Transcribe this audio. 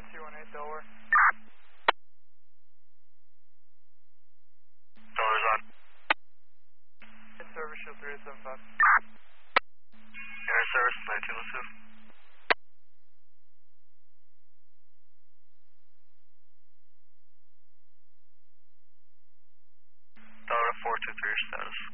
218 Delaware. Dollars on. In service, shield 3875. Air service, 1902. Dollar 423 status.